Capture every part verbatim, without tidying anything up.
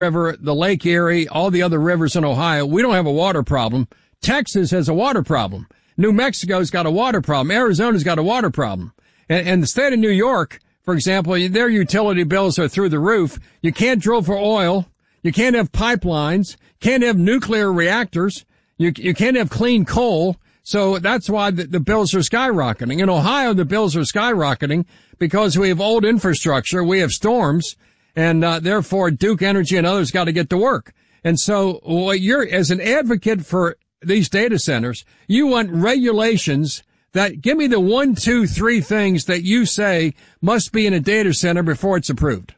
River, the Lake Erie, all the other rivers in Ohio, we don't have a water problem. Texas has a water problem. New Mexico's got a water problem. Arizona's got a water problem. And, and the state of New York, for example, their utility bills are through the roof. You can't drill for oil. You can't have pipelines. Can't have nuclear reactors. You, you can't have clean coal. So that's why the, the bills are skyrocketing. In Ohio, the bills are skyrocketing because we have old infrastructure. We have storms. And, uh, therefore Duke Energy and others got to get to work. And so what you're, as an advocate for these data centers, you want regulations that give me the one, two, three things that you say must be in a data center before it's approved.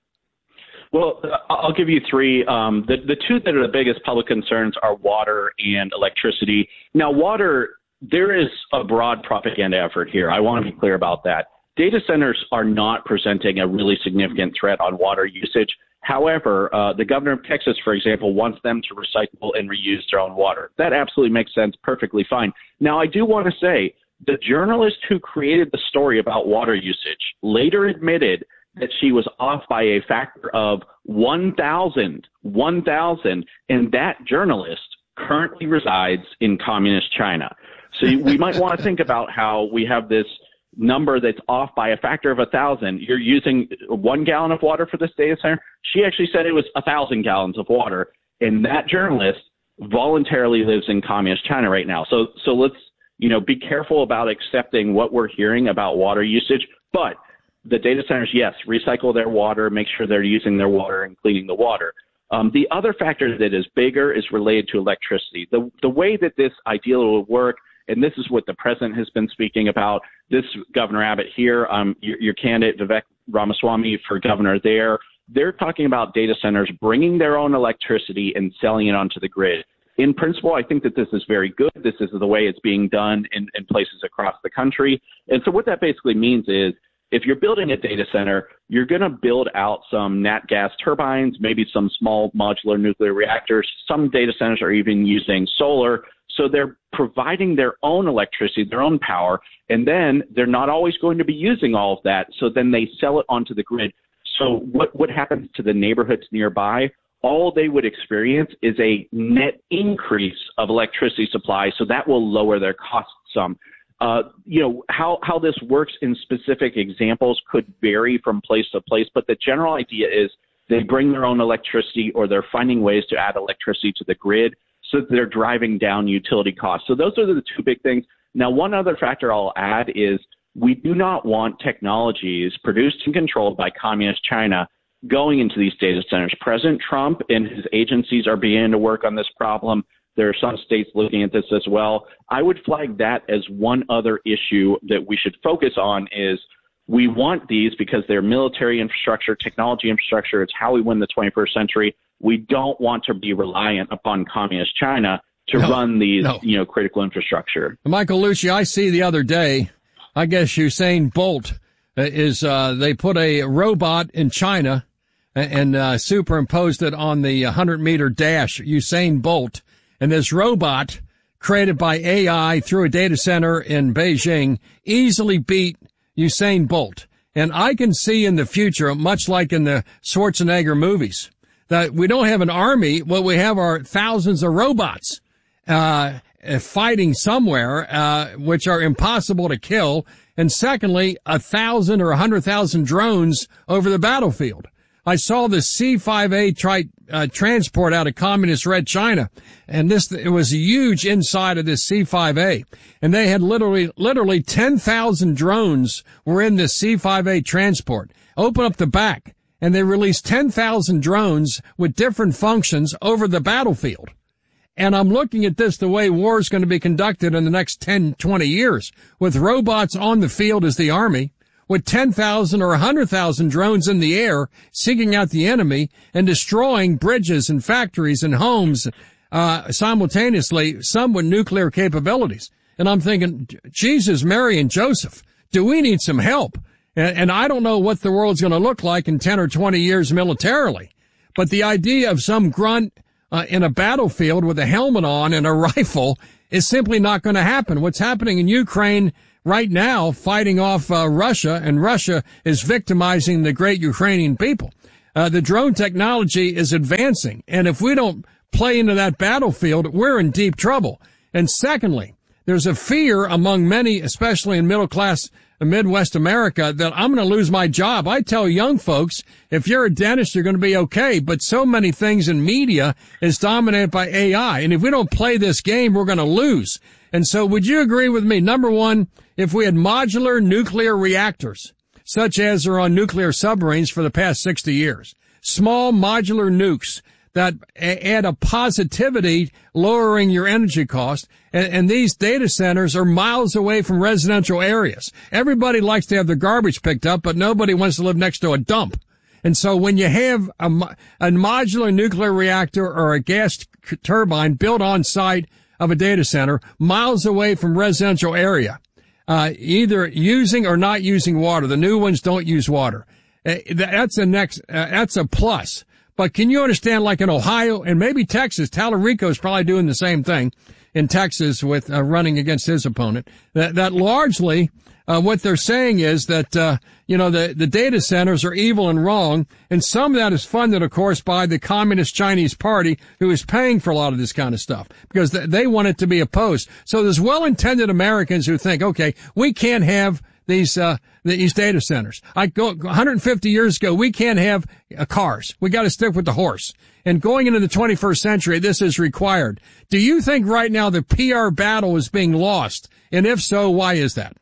Well, I'll give you three. Um, the, the two that are the biggest public concerns are water and electricity. Now, water, there is a broad propaganda effort here. I want to be clear about that. Data centers are not presenting a really significant threat on water usage. However, uh, the governor of Texas, for example, wants them to recycle and reuse their own water. That absolutely makes sense, perfectly fine. Now, I do want to say the journalist who created the story about water usage later admitted that she was off by a factor of one thousand, one thousand, and that journalist currently resides in communist China. So we might want to think about how we have this number that's off by a factor of a thousand. You're using one gallon of water for this data center. She actually said it was a thousand gallons of water, and that journalist voluntarily lives in communist China right now. So, so let's, you know, be careful about accepting what we're hearing about water usage. But the data centers, yes, recycle their water, make sure they're using their water and cleaning the water. Um, the other factor that is bigger is related to electricity. The, the way that this ideally will work, and this is what the president has been speaking about, this Governor Abbott here, um, your, your candidate Vivek Ramaswamy for governor there, they're talking about data centers bringing their own electricity and selling it onto the grid. In principle, I think that this is very good. This is the way it's being done in, in places across the country. And so what that basically means is if you're building a data center, you're going to build out some nat gas turbines, maybe some small modular nuclear reactors. Some data centers are even using solar. So they're providing their own electricity, their own power, and then they're not always going to be using all of that. So then they sell it onto the grid. So what, what happens to the neighborhoods nearby? All they would experience is a net increase of electricity supply. So that will lower their costs some. Uh, you know, how, how this works in specific examples could vary from place to place, but the general idea is they bring their own electricity or they're finding ways to add electricity to the grid so that they're driving down utility costs. So those are the two big things. Now, one other factor I'll add is we do not want technologies produced and controlled by communist China going into these data centers. President Trump and his agencies are beginning to work on this problem. There are some states looking at this as well. I would flag that as one other issue that we should focus on is we want these because they're military infrastructure, technology infrastructure. It's how we win the twenty-first century. We don't want to be reliant upon communist China to no, run these, no. you know, critical infrastructure. Michael Lucci, I see the other day, I guess Usain Bolt is, uh, they put a robot in China and, uh, superimposed it on the hundred meter dash, Usain Bolt. And this robot created by A I through a data center in Beijing easily beat Usain Bolt. And I can see in the future, much like in the Schwarzenegger movies, that we don't have an army. What we have are thousands of robots, uh, fighting somewhere, uh, which are impossible to kill. And secondly, a thousand or a hundred thousand drones over the battlefield. I saw the C five A tri- uh, transport out of communist Red China, and this, it was huge inside of this C five A, and they had literally, literally ten thousand drones were in this C five A transport. Open up the back, and they released ten thousand drones with different functions over the battlefield. And I'm looking at this the way war is going to be conducted in the next ten, twenty years, with robots on the field as the army, with ten thousand or one hundred thousand drones in the air, seeking out the enemy and destroying bridges and factories and homes, uh, simultaneously, some with nuclear capabilities. And I'm thinking, Jesus, Mary, and Joseph, do we need some help? And, and I don't know what the world's going to look like in ten or twenty years militarily. But the idea of some grunt uh, in a battlefield with a helmet on and a rifle is simply not going to happen. What's happening in Ukraine right now, fighting off uh, Russia, and Russia is victimizing the great Ukrainian people. Uh, the drone technology is advancing, and if we don't play into that battlefield, we're in deep trouble. And secondly, there's a fear among many, especially in middle class Midwest America, that I'm going to lose my job. I tell young folks, if you're a dentist, you're going to be okay. But so many things in media is dominated by A I. And if we don't play this game, we're going to lose. And so would you agree with me? Number one, if we had modular nuclear reactors, such as are on nuclear submarines for the past sixty years, small modular nukes that add a positivity, lowering your energy cost. And, and these data centers are miles away from residential areas. Everybody likes to have their garbage picked up, but nobody wants to live next to a dump. And so when you have a, a modular nuclear reactor or a gas turbine built on site of a data center, miles away from residential area, uh, either using or not using water, the new ones don't use water. Uh, that's a next, uh, that's a plus. But can you understand, like in Ohio and maybe Texas, Tallarico is probably doing the same thing in Texas with uh, running against his opponent, that, that largely uh, what they're saying is that, uh, you know, the, the data centers are evil and wrong. And some of that is funded, of course, by the Communist Chinese Party, who is paying for a lot of this kind of stuff because th- they want it to be opposed. So there's well-intended Americans who think, okay, we can't have these, uh, these data centers. I go one hundred fifty years ago, we can't have uh, cars. We got to stick with the horse. And going into the twenty-first century, this is required. Do you think right now the P R battle is being lost? And if so, why is that?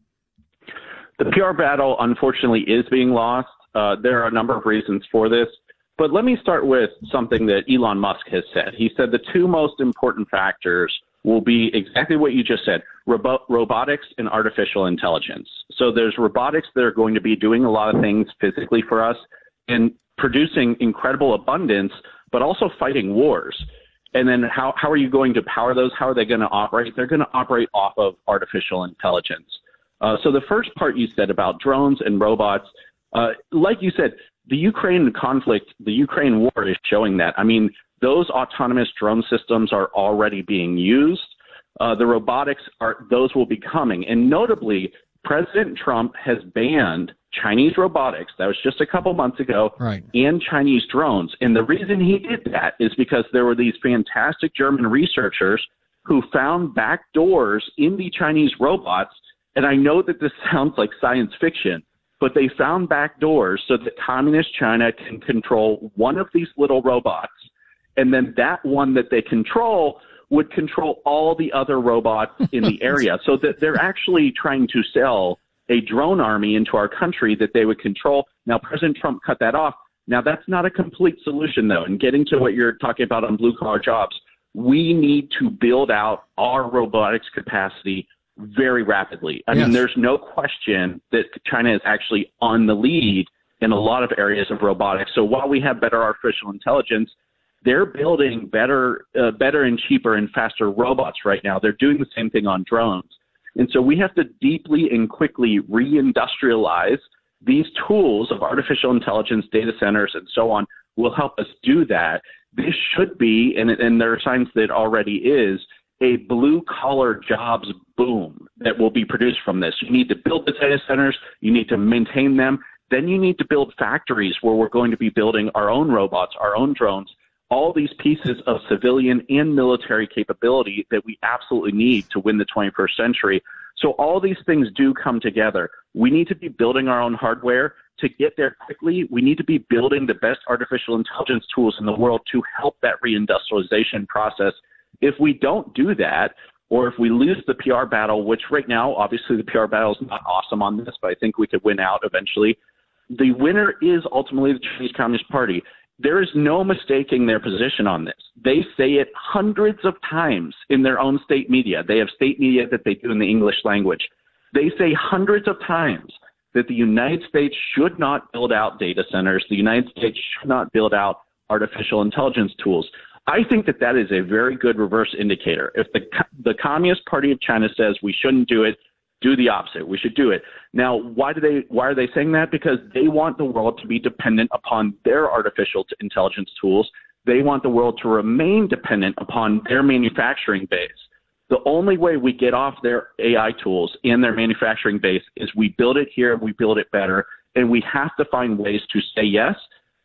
The P R battle, unfortunately, is being lost. Uh, there are a number of reasons for this. But let me start with something that Elon Musk has said. He said the two most important factors will be exactly what you just said, robo- robotics and artificial intelligence. So there's robotics that are going to be doing a lot of things physically for us and producing incredible abundance, but also fighting wars. And then how, how are you going to power those? How are they going to operate? They're going to operate off of artificial intelligence. Uh, so the first part you said about drones and robots, uh, like you said, the Ukraine conflict, the Ukraine war is showing that. I mean, those autonomous drone systems are already being used. Uh, the robotics are, those will be coming. And notably, President Trump has banned Chinese robotics. That was just a couple months ago. Right. And Chinese drones. And the reason he did that is because there were these fantastic German researchers who found back doors in the Chinese robots. And I know that this sounds like science fiction, but they found back doors so that communist China can control one of these little robots. And then that one that they control would control all the other robots in the area. So that they're actually trying to sell a drone army into our country that they would control. Now, President Trump cut that off. Now, that's not a complete solution, though. And getting to what you're talking about on blue-collar jobs, we need to build out our robotics capacity very rapidly. I yes. mean, there's no question that China is actually on the lead in a lot of areas of robotics. So while we have better artificial intelligence, they're building better, uh, better and cheaper and faster robots right now. They're doing the same thing on drones. And so we have to deeply and quickly reindustrialize these tools of artificial intelligence, data centers, and so on will help us do that. This should be, and, and there are signs that it already is, a blue-collar jobs boom that will be produced from this. You need to build the data centers. You need to maintain them. Then you need to build factories where we're going to be building our own robots, our own drones, all these pieces of civilian and military capability that we absolutely need to win the twenty-first century. So all these things do come together. We need to be building our own hardware. To get there quickly, we need to be building the best artificial intelligence tools in the world to help that reindustrialization process. If we don't do that, or if we lose the P R battle, which right now, obviously the P R battle is not awesome on this, but I think we could win out eventually. The winner is ultimately the Chinese Communist Party. There is no mistaking their position on this. They say it hundreds of times in their own state media. They have state media that they do in the English language. They say hundreds of times that the United States should not build out data centers. The United States should not build out artificial intelligence tools. I think that that is a very good reverse indicator. If the the Communist Party of China says we shouldn't do it, do the opposite. We should do it. Now, why do they? Why are they saying that? Because they want the world to be dependent upon their artificial intelligence tools. They want the world to remain dependent upon their manufacturing base. The only way we get off their A I tools and their manufacturing base is we build it here, we build it better, and we have to find ways to say yes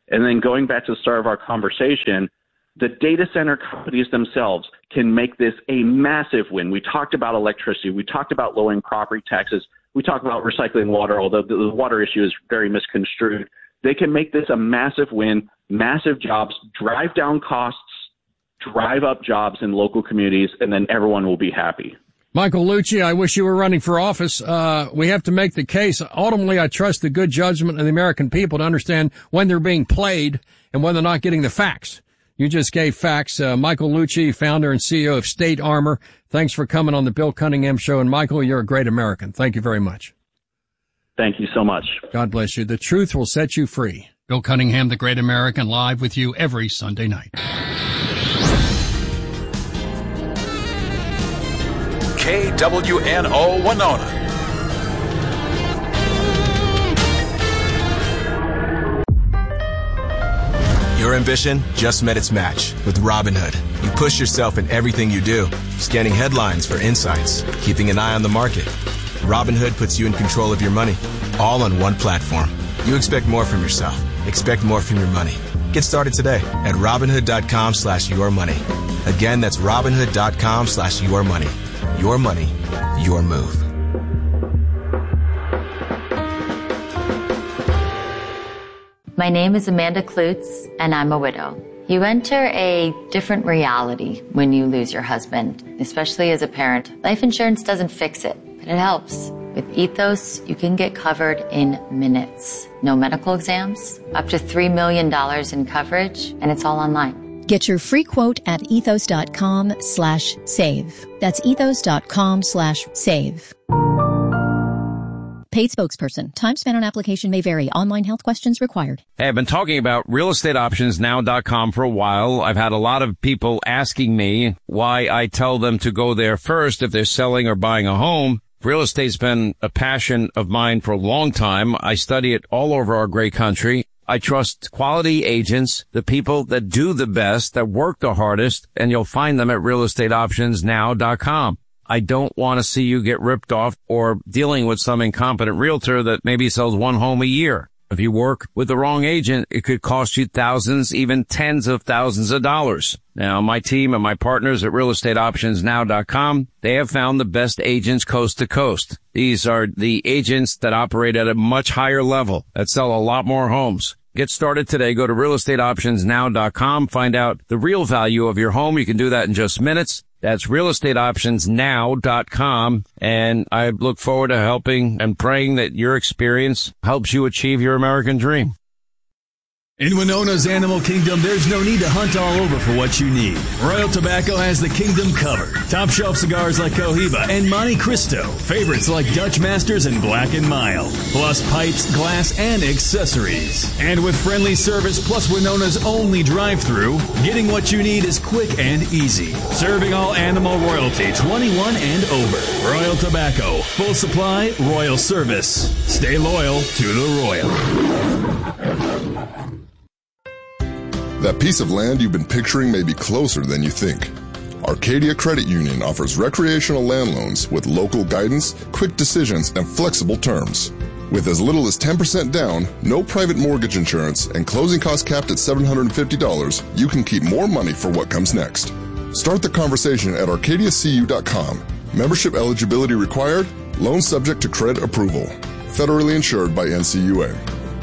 And then going back to the start of our conversation, the data center companies themselves can make this a massive win. We talked about electricity. We talked about lowering property taxes. We talked about recycling water, although the water issue is very misconstrued. They can make this a massive win, massive jobs, drive down costs, drive up jobs in local communities, and then everyone will be happy. Michael Lucci, I wish you were running for office. Uh, we have to make the case. Ultimately, I trust the good judgment of the American people to understand when they're being played and when they're not getting the facts. You just gave facts. Uh, Michael Lucci, founder and C E O of State Armor. Thanks for coming on the Bill Cunningham Show. And Michael, you're a great American. Thank you very much. Thank you so much. God bless you. The truth will set you free. Bill Cunningham, the great American, live with you every Sunday night. K W N O Winona. Your ambition just met its match with Robinhood. You push yourself in everything you do, scanning headlines for insights, keeping an eye on the market. Robinhood puts you in control of your money, all on one platform. You expect more from yourself. Expect more from your money. Get started today at Robinhood.com slash your money. Again, that's Robinhood.com slash your money. Your money, your move. My name is Amanda Klutz, and I'm a widow. You enter a different reality when you lose your husband, especially as a parent. Life insurance doesn't fix it, but it helps. With Ethos, you can get covered in minutes. No medical exams, up to three million dollars in coverage, and it's all online. Get your free quote at ethos.com slash save. That's ethos.com slash save. Paid spokesperson. Time spent on application may vary. Online health questions required. Hey, I've been talking about real estate options now dot com for a while. I've had a lot of people asking me why I tell them to go there first if they're selling or buying a home. Real estate's been a passion of mine for a long time. I study it all over our great country. I trust quality agents, the people that do the best, that work the hardest, and you'll find them at real estate options now dot com. I don't want to see you get ripped off or dealing with some incompetent realtor that maybe sells one home a year. If you work with the wrong agent, it could cost you thousands, even tens of thousands of dollars. Now, my team and my partners at real estate options now dot com, they have found the best agents coast to coast. These are the agents that operate at a much higher level, that sell a lot more homes. Get started today. Go to real estate options now dot com. Find out the real value of your home. You can do that in just minutes. That's real estate options now dot com. And I look forward to helping and praying that your experience helps you achieve your American dream. In Winona's Animal Kingdom, there's no need to hunt all over for what you need. Royal Tobacco has the kingdom covered. Top shelf cigars like Cohiba and Monte Cristo. Favorites like Dutch Masters and Black and Mild. Plus pipes, glass, and accessories. And with friendly service plus Winona's only drive-thru, getting what you need is quick and easy. Serving all animal royalty, twenty-one and over. Royal Tobacco. Full supply, royal service. Stay loyal to the royal. That piece of land you've been picturing may be closer than you think. Arcadia Credit Union offers recreational land loans with local guidance, quick decisions, and flexible terms. With as little as ten percent down, no private mortgage insurance, and closing costs capped at seven hundred fifty dollars, you can keep more money for what comes next. Start the conversation at arcadia c u dot com. Membership eligibility required. Loan subject to credit approval. Federally insured by N C U A.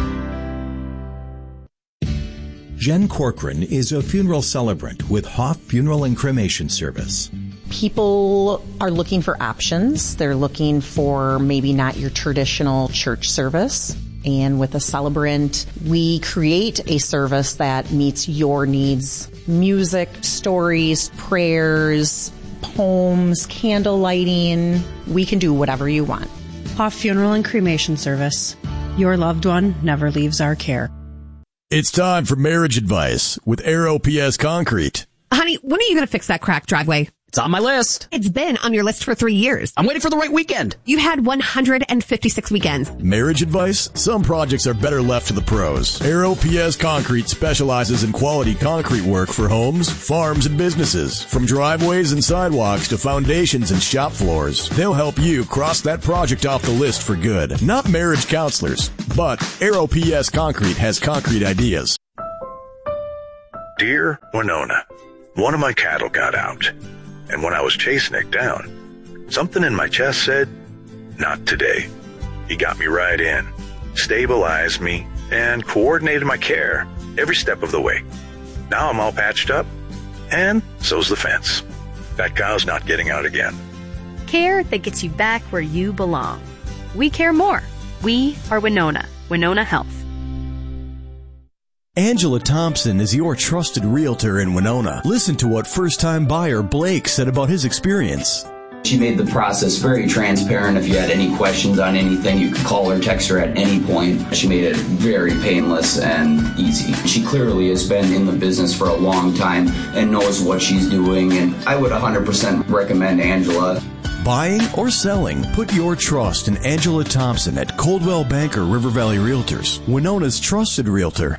Jen Corcoran is a funeral celebrant with Hoff Funeral and Cremation Service. People are looking for options. They're looking for maybe not your traditional church service. And with a celebrant, we create a service that meets your needs. Music, stories, prayers, poems, candle lighting. We can do whatever you want. Hoff Funeral and Cremation Service. Your loved one never leaves our care. It's time for marriage advice with Air O P S Concrete. Honey, when are you going to fix that cracked driveway? It's on my list. It's been on your list for three years. I'm waiting for the right weekend. You've had one hundred fifty-six weekends. Marriage advice? Some projects are better left to the pros. Air O P S Concrete specializes in quality concrete work for homes, farms, and businesses. From driveways and sidewalks to foundations and shop floors, they'll help you cross that project off the list for good. Not marriage counselors, but Air O P S Concrete has concrete ideas. Dear Winona, one of my cattle got out, and when I was chasing it down, something in my chest said, not today. He got me right in, stabilized me, and coordinated my care every step of the way. Now I'm all patched up, and so's the fence. That cow's not getting out again. Care that gets you back where you belong. We care more. We are Winona. Winona Health. Angela Thompson is your trusted realtor in Winona. Listen to what first-time buyer Blake said about his experience. She made the process very transparent. If you had any questions on anything, you could call or text her at any point. She made it very painless and easy. She clearly has been in the business for a long time and knows what she's doing, and I would one hundred percent recommend Angela. Buying or selling, put your trust in Angela Thompson at Coldwell Banker River Valley Realtors, Winona's trusted realtor.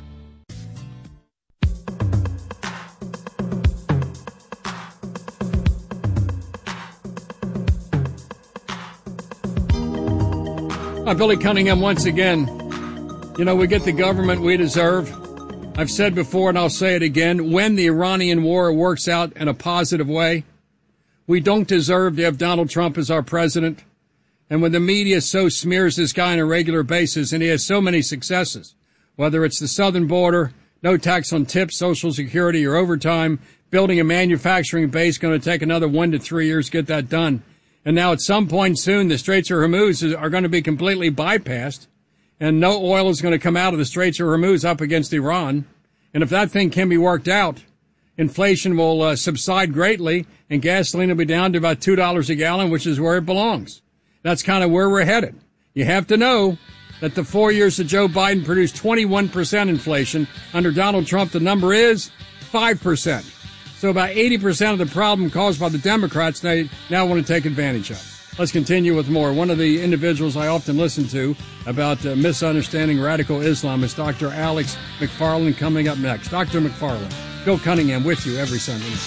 I'm Billy Cunningham once again. You know, we get the government we deserve. I've said before and I'll say it again, when the Iranian war works out in a positive way, we don't deserve to have Donald Trump as our president. And when the media so smears this guy on a regular basis and he has so many successes, whether it's the southern border, no tax on tips, Social Security, or overtime, building a manufacturing base going to take another one to three years to get that done. And now at some point soon, the Straits of Hormuz are going to be completely bypassed, and no oil is going to come out of the Straits of Hormuz up against Iran. And if that thing can be worked out, inflation will uh, subside greatly, and gasoline will be down to about two dollars a gallon, which is where it belongs. That's kind of where we're headed. You have to know that the four years that Joe Biden produced twenty-one percent inflation. Under Donald Trump, the number is five percent. So about eighty percent of the problem caused by the Democrats they now want to take advantage of. Let's continue with more. One of the individuals I often listen to about uh, misunderstanding radical Islam is Doctor Alex McFarland, coming up next. Doctor McFarland, Bill Cunningham with you every Sunday night.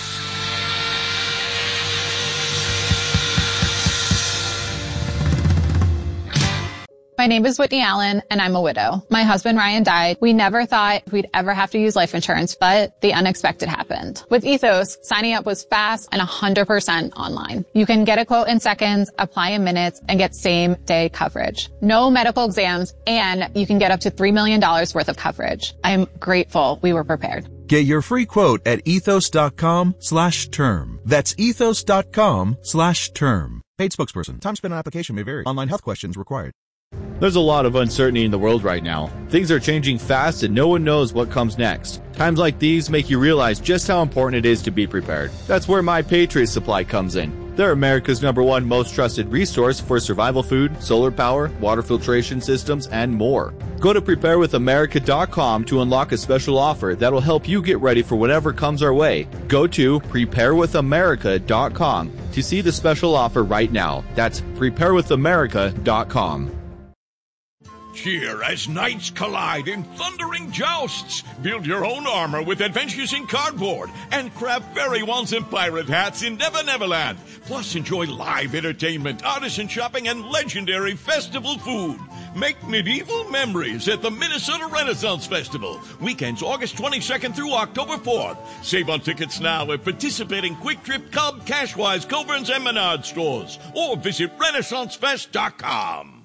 My name is Whitney Allen, and I'm a widow. My husband, Ryan, died. We never thought we'd ever have to use life insurance, but the unexpected happened. With Ethos, signing up was fast and one hundred percent online. You can get a quote in seconds, apply in minutes, and get same-day coverage. No medical exams, and you can get up to three million dollars worth of coverage. I'm grateful we were prepared. Get your free quote at ethos.com slash term. That's ethos.com slash term. Paid spokesperson. Time spent on application may vary. Online health questions required. There's a lot of uncertainty in the world right now. Things are changing fast and no one knows what comes next. Times like these make you realize just how important it is to be prepared. That's where My Patriot Supply comes in. They're America's number one most trusted resource for survival food, solar power, water filtration systems, and more. Go to prepare with america dot com to unlock a special offer that'll help you get ready for whatever comes our way. Go to prepare with america dot com to see the special offer right now. That's prepare with america dot com. Cheer as knights collide in thundering jousts. Build your own armor with Adventures in Cardboard and craft fairy wands and pirate hats in Never Neverland. Plus, enjoy live entertainment, artisan shopping, and legendary festival food. Make medieval memories at the Minnesota Renaissance Festival. Weekends August twenty-second through October fourth. Save on tickets now at participating Quick Trip, Cub, Cashwise, Coburn's, and Menard stores. Or visit renaissance fest dot com.